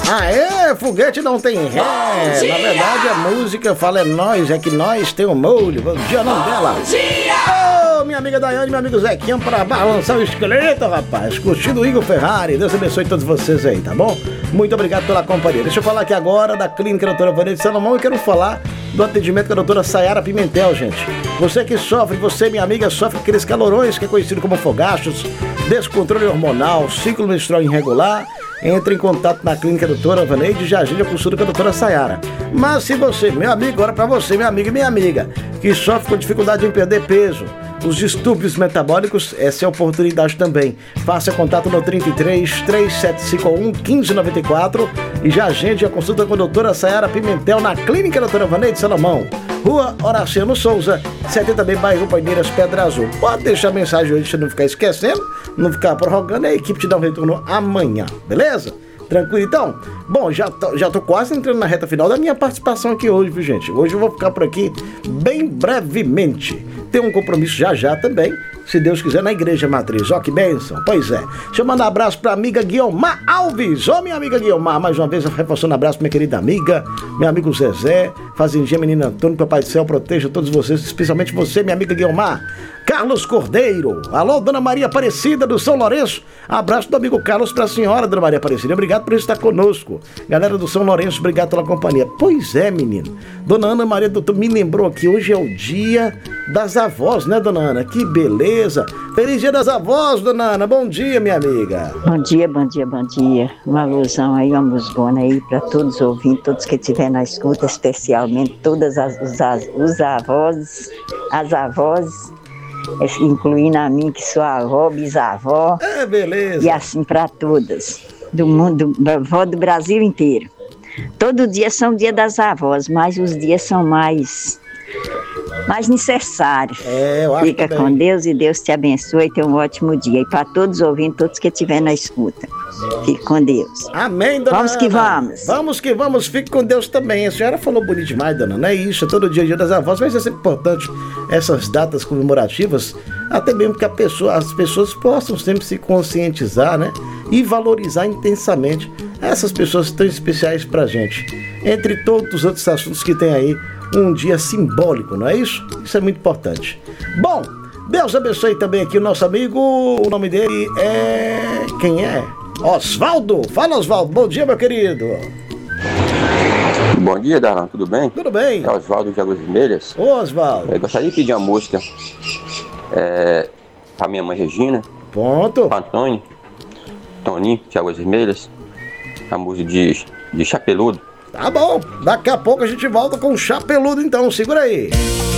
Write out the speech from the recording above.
Aê, foguete não tem ré. Na verdade a música fala é nós, é que nós tem o molho. Bom dia, não dela. Ô, minha amiga Daiane, meu amigo Zequinha, pra balançar o esqueleto, rapaz. Curtindo o Igor Ferrari. Deus abençoe todos vocês aí, tá bom? Muito obrigado pela companhia. Deixa eu falar aqui agora da Clínica Doutora Vanessa Salomão e quero falar do atendimento com a doutora Sayara Pimentel, gente. Você que sofre, você, minha amiga, sofre aqueles calorões que é conhecido como fogachos, descontrole hormonal, ciclo menstrual irregular, entre em contato na Clínica Doutora Vaneide e já agende a consulta com a doutora Sayara. Mas se você, meu amigo, agora pra você, minha amiga e minha amiga, que sofre com dificuldade em perder peso, os distúrbios metabólicos, essa é a oportunidade também. Faça contato no 33 3751 1594 e já agende a consulta com a doutora Sayara Pimentel na Clínica Doutora Vaneide Salomão, Rua Horaciano Souza, 70B, bairro Paineiras, Pedra Azul. Pode deixar a mensagem hoje, pra não ficar esquecendo, não ficar prorrogando, a equipe te dá um retorno amanhã, beleza? Tranquilo, então? Bom, já tô quase entrando na reta final da minha participação aqui hoje, viu, gente? Hoje eu vou ficar por aqui bem brevemente. Tem um compromisso já também, se Deus quiser, na Igreja Matriz. Ó, que bênção. Pois é. Deixa eu mandar um abraço pra amiga Guiomar Alves. Ô, minha amiga Guiomar, mais uma vez, reforçando um abraço pra minha querida amiga, meu amigo Zezé, Fazendinha Menina Antônio, que o Papai do Céu proteja todos vocês, especialmente você, minha amiga Guiomar. Carlos Cordeiro. Alô, Dona Maria Aparecida do São Lourenço. Abraço do amigo Carlos pra senhora, Dona Maria Aparecida. Obrigado por estar conosco. Galera do São Lourenço, obrigado pela companhia. Pois é, menino. Dona Ana Maria Doutor me lembrou que hoje é o dia das avós, né, Dona Ana? Que beleza. Feliz dia das avós, Dona Ana. Bom dia, minha amiga. Bom dia, bom dia, bom dia. Uma alusão aí, uma musgona aí pra todos os ouvintes, todos que estiverem na escuta, especialmente todas os avós, as avós, incluindo a mim, que sou avó, bisavó. É, beleza. E assim pra todas, do mundo, avó do Brasil inteiro. Todo dia são dia das avós, mas os dias são mais necessários. Eu acho. Fica com Deus e Deus te abençoe e tenha um ótimo dia. E para todos os ouvintes, todos que estiverem na escuta, fique com Deus. Amém, Dona Vamos Ana. que vamos. Vamos que vamos, fique com Deus também. A senhora falou bonito demais, Dona Ana. É isso, todo dia das avós, mas é sempre importante essas datas comemorativas, até mesmo que as pessoas possam sempre se conscientizar, né? E valorizar intensamente essas pessoas tão especiais pra gente. Entre todos os outros assuntos que tem aí, um dia simbólico, não é isso? Isso é muito importante. Bom, Deus abençoe também aqui o nosso amigo, o nome dele é... quem é? Osvaldo. Fala, Osvaldo. Bom dia, meu querido. Bom dia, Darlan. Tudo bem? Tudo bem. É Osvaldo de Águas Vermelhas. Ô, Osvaldo. Eu gostaria de pedir uma música pra minha mãe Regina. Ponto. Pra Antônio, Toninho de Águas Vermelhas. A música de Chapeludo. Tá bom. Daqui a pouco a gente volta com o Chapeludo, então. Segura aí.